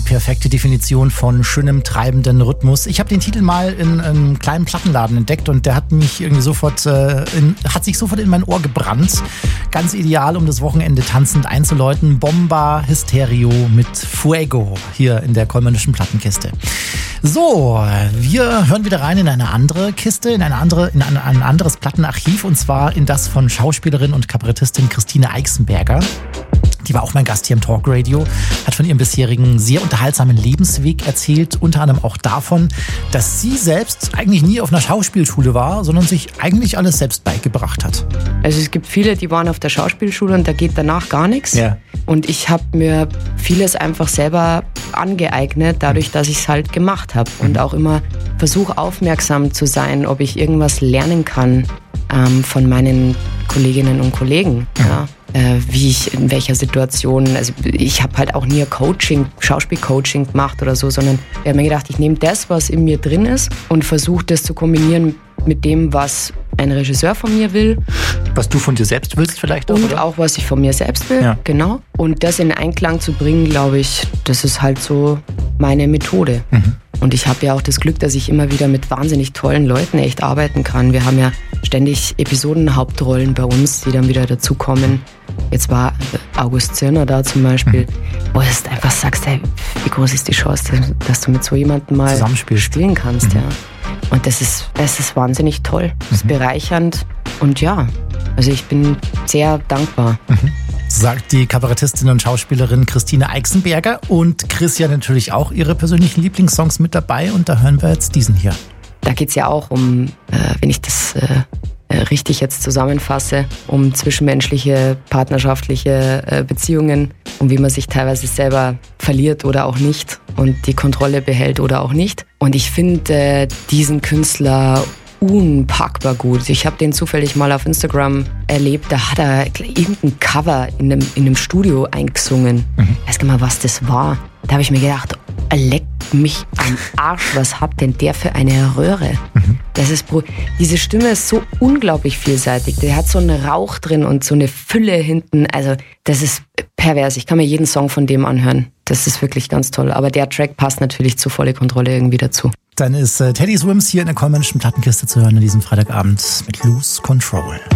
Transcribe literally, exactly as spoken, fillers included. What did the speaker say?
perfekte Definition von schönem, treibenden Rhythmus. Ich habe den Titel mal in einem kleinen Plattenladen entdeckt und der hat mich irgendwie sofort, äh, in, hat sich sofort in mein Ohr gebrannt. Ganz ideal, um das Wochenende tanzend einzuläuten. Bomba Hysterio mit Fuego hier in der Kollmannischen Plattenkiste. So, wir hören wieder rein in eine andere Kiste, in, eine andere, in ein, ein anderes Plattenarchiv und zwar in das von Schauspielerin und Kabarettistin Christine Eichsenberger. Die war auch mein Gast hier im Talkradio, hat von ihrem bisherigen sehr unterhaltsamen Lebensweg erzählt, unter anderem auch davon, dass sie selbst eigentlich nie auf einer Schauspielschule war, sondern sich eigentlich alles selbst beigebracht hat. Also es gibt viele, die waren auf der Schauspielschule und da geht danach gar nichts. Ja. Und ich habe mir vieles einfach selber angeeignet, dadurch, dass ich es halt gemacht habe. Und auch immer versuche aufmerksam zu sein, ob ich irgendwas lernen kann ähm, von meinen Kolleginnen und Kollegen. Ja. Äh, wie ich in welcher Situation, also ich habe halt auch nie ein Coaching, Schauspielcoaching gemacht oder so, sondern ich habe mir gedacht, ich nehme das, was in mir drin ist und versuche das zu kombinieren mit dem, was ein Regisseur von mir will. Was du von dir selbst willst vielleicht auch, Und oder? auch, was ich von mir selbst will, Ja. genau. Und das in Einklang zu bringen, glaube ich, das ist halt so meine Methode. Mhm. Und ich habe ja auch das Glück, dass ich immer wieder mit wahnsinnig tollen Leuten echt arbeiten kann. Wir haben ja ständig Episodenhauptrollen bei uns, die dann wieder dazukommen. Jetzt war August Zirner da zum Beispiel, mhm. wo du einfach sagst, hey, wie groß ist die Chance, dass du mit so jemandem mal spielen kannst. Mhm. Ja. Und das ist, das ist wahnsinnig toll, das ist mhm. bereichernd und ja, also ich bin sehr dankbar. Mhm. Sagt die Kabarettistin und Schauspielerin Christine Eichsenberger und Chris ja natürlich auch ihre persönlichen Lieblingssongs mit dabei und da hören wir jetzt diesen hier. Da geht es ja auch um, äh, wenn ich das äh, richtig jetzt zusammenfasse, um zwischenmenschliche, partnerschaftliche äh, Beziehungen und wie man sich teilweise selber verliert oder auch nicht und die Kontrolle behält oder auch nicht. Und ich finde äh, diesen Künstler unpackbar gut. Ich habe den zufällig mal auf Instagram erlebt, da hat er irgendein Cover in einem, in einem Studio eingesungen. Mhm. Ich weiß gar nicht mal, was das war. Da habe ich mir gedacht, leck mich am Arsch, was hat denn der für eine Röhre? Mhm. Das ist, diese Stimme ist so unglaublich vielseitig. Der hat so einen Rauch drin und so eine Fülle hinten. Also das ist pervers. Ich kann mir jeden Song von dem anhören. Das ist wirklich ganz toll. Aber der Track passt natürlich zu Volle Kontrolle irgendwie dazu. Dann ist äh, Teddy Swims hier in der Kollmannischen Plattenkiste zu hören an diesem Freitagabend mit Lose Control.